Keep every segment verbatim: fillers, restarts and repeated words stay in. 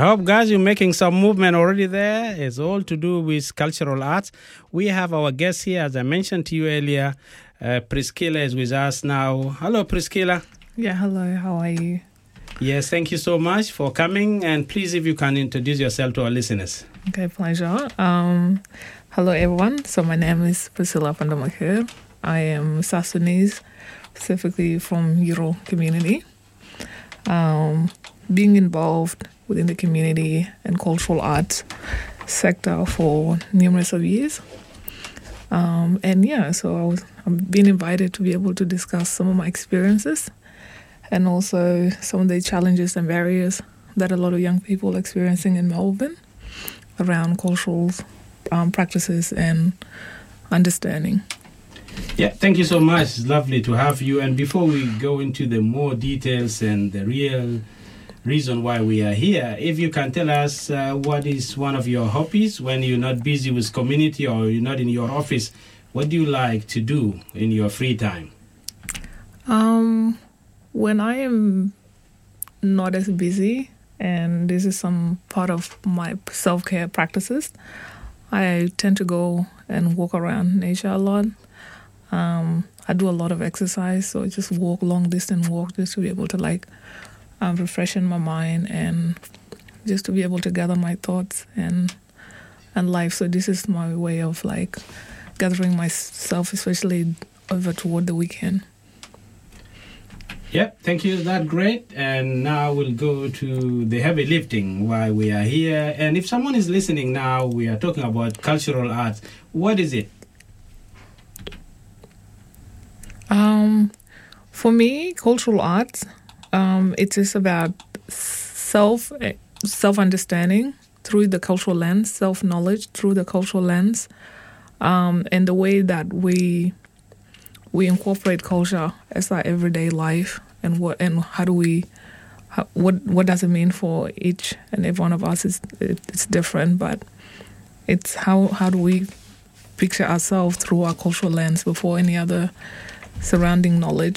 hope, guys, you're making some movement already there. It's all to do with cultural arts. We have our guest here, as I mentioned to you earlier. Uh, Priscilla is with us now. Hello, Priscilla. Yeah, hello. How are you? Yes, thank you so much for coming. And please, if you can introduce yourself to our listeners. Okay, pleasure. Um, hello, everyone. So my name is Priscilla Pandamakir. I am South Sudanese, specifically from Euro community. Um, being involved within the community and cultural arts sector for numerous of years. Um, and yeah, so I was, I've been invited to be able to discuss some of my experiences and also some of the challenges and barriers that a lot of young people are experiencing in Melbourne around cultural um, practices and understanding. Yeah, thank you so much. It's lovely to have you. And before we go into the more details and the real reason why we are here, if you can tell us uh, what is one of your hobbies when you're not busy with community or you're not in your office, what do you like to do in your free time? Um, when I am not as busy, and this is some part of my self-care practices, I tend to go and walk around nature a lot. Um, I do a lot of exercise, so I just walk long distance walk just to be able to like um, refreshen my mind and just to be able to gather my thoughts and and life. So this is my way of like gathering myself, especially over toward the weekend. Yeah, thank you. That's great. And now we'll go to the heavy lifting why we are here. And if someone is listening now, we are talking about cultural arts. What is it? Um, for me, cultural arts, um, it is about self self understanding through the cultural lens, self knowledge through the cultural lens, um, and the way that we we incorporate culture as our everyday life, and what and how do we, how, what what does it mean for each and every one of us? Is it, it's different, but it's how how do we picture ourselves through our cultural lens before any other surrounding knowledge.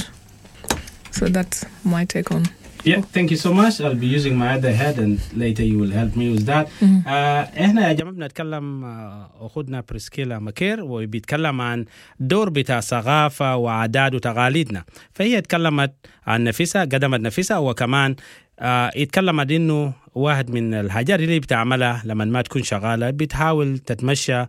So that's my take on. Yeah, thank you so much. I'll be using my other head and later you will help me with that. Mm-hmm. آه احنا يا جماعة بنتكلم آه أخونا بريسكيلا مكير وبيتكلم عن دور بتاع ثقافة وعادات وتقاليدنا. فهي اتكلمت عن نفسها، قدمت نفسها، وكمان آه اتكلمت إنه واحد من الحاجات اللي بتعملها لما ما تكون شغالة بتحاول تتمشى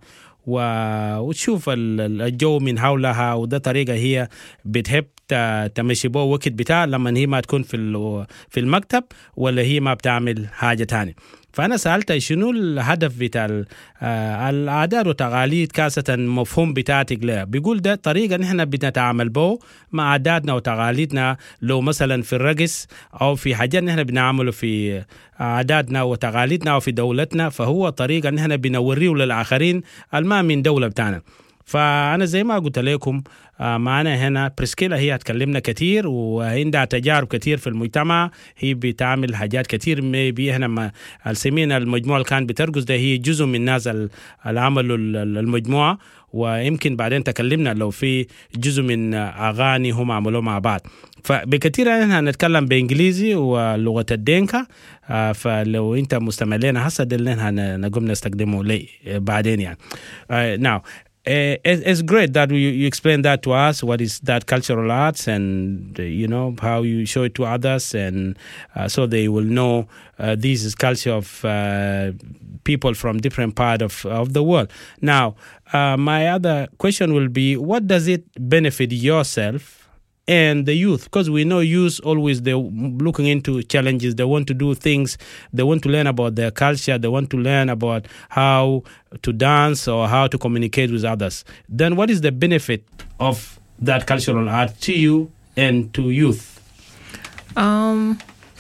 وتشوف الجو من حولها، وده طريقة هي بتحب تمشي بو وقت بتاع لما هي ما تكون في في المكتب ولا هي ما بتعمل حاجة تانية. فأنا سألت شنو الهدف بتاع العادات والتقاليد كاسة مفهوم بتاعتك له. بيقول ده طريقة نحن بنتعامل بو مع عاداتنا وتقاليدنا، لو مثلا في الرقص أو في حاجات نحن بنعمله في عاداتنا وتقاليدنا أو في دولتنا، فهو طريقة نحن بنوريه للآخرين الما من دولة بتاعنا. فأنا زي ما قلت لكم معنا هنا بريسكيلا، هي هتكلمنا كتير وعندها تجارب كتير في المجتمع، هي بتعمل حاجات كتير. ميبي هنا السمين المجموعة اللي كان بترقص ده هي جزء من الناس اللي عملوا المجموعة، ويمكن بعدين تكلمنا لو في جزء من أغاني هم عملوا مع بعض. فبكتير احنا هنتكلم بإنجليزي ولغة الدينكا، فلو انت مستمع لنا هسه ده اللي احنا نقوم نستخدمه لي بعدين يعني. uh, now Uh, it's great that you, you explain that to us, what is that cultural arts, and uh, you know how you show it to others, and uh, so they will know uh, this is culture of uh, people from different part of, of the world. Now, uh, my other question will be, what does it benefit yourself and the youth? Because we know youth always, they're looking into challenges. They want to do things. They want to learn about their culture. They want to learn about how to dance or how to communicate with others. Then what is the benefit of that cultural art to you and to youth? Um,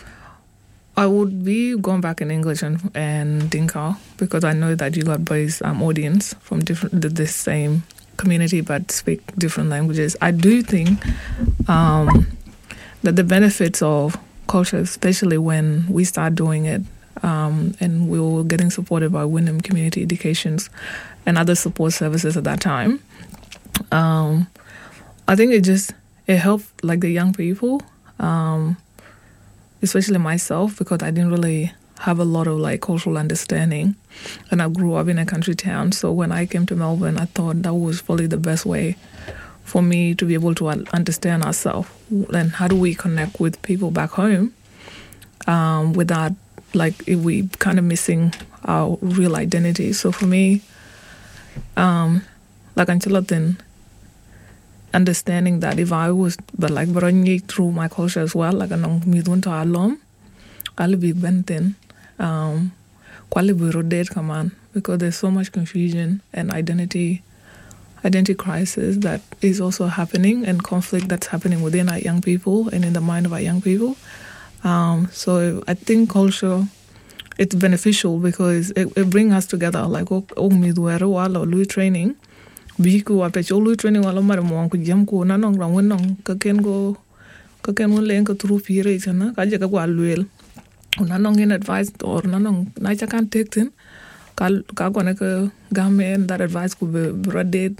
I would be going back in English and, and Dinka, because I know that you got both um, audience from different the, the same community but speak different languages. I do think um, that the benefits of culture, especially when we start doing it, um, and we were getting supported by Wyndham Community Educations and other support services at that time, um, I think it just it helped like the young people, um, especially myself, because I didn't really have a lot of like cultural understanding, and I grew up in a country town. So when I came to Melbourne, I thought that was probably the best way for me to be able to understand ourselves and how do we connect with people back home um, without like if we kind of missing our real identity. So for me, um, like until then, understanding that if I was but like bringing through my culture as well, like anong midun to alom, I'll be benten, um, quali rotate command because there's so much confusion and identity. Identity crisis that is also happening and conflict that's happening within our young people and in the mind of our young people. Um, so I think culture, it's beneficial because it, it brings us together. Like, oh, midwero wala lui training, biku after cholu training wala mara mo ko jam ko nanong rang wenong ka ken go ka ken won len ka through pire chana ka je ka kwa luel. Nanong in advice or nanong na cha kan take tin ka ka gona ka game that advice could be broaded.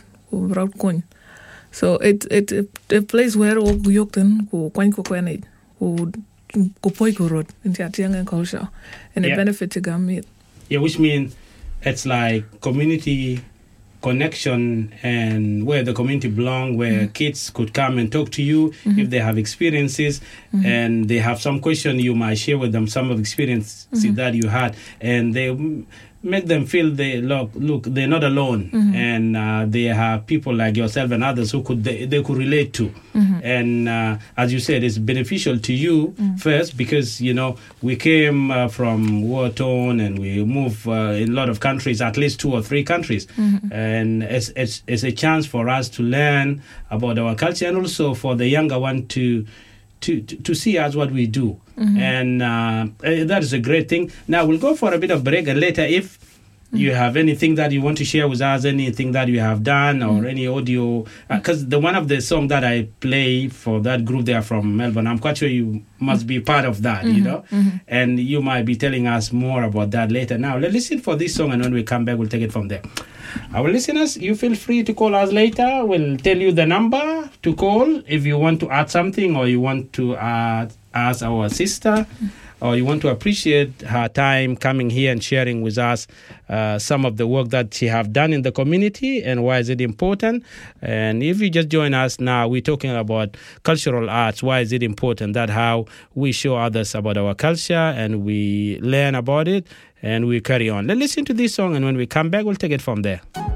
So it it it a place where all yokten ko kwan ko kwan ko ko poi ko road in the culture and it yeah. benefit to gamit. Yeah, which means it's like community connection and where the community belong, where mm-hmm. kids could come and talk to you mm-hmm. if they have experiences mm-hmm. and they have some question, you might share with them some of the experiences mm-hmm. that you had, and they make them feel they look look they're not alone mm-hmm. and uh, they have people like yourself and others who could they, they could relate to mm-hmm. and uh, as you said, it's beneficial to you mm-hmm. first because you know we came uh, from war torn and we move uh, in a lot of countries, at least two or three countries mm-hmm. and it's, it's it's a chance for us to learn about our culture and also for the younger one to to to, to see us what we do. Mm-hmm. And uh, that is a great thing. Now we'll go for a bit of break, and later if mm-hmm. you have anything that you want to share with us, anything that you have done or mm-hmm. any audio, because uh, the one of the song that I play for that group there from Melbourne, I'm quite sure you must be part of that, mm-hmm. you know, mm-hmm. and you might be telling us more about that later. Now let's listen for this song, and when we come back, we'll take it from there. Our listeners, you feel free to call us later. We'll tell you the number to call if you want to add something or you want to add as our sister, or you want to appreciate her time coming here and sharing with us uh, some of the work that she have done in the community and why is it important. And if you just join us now, we're talking about cultural arts. Why is it important? That how we show others about our culture and we learn about it and we carry on. Let's listen to this song, and when we come back, we'll take it from there.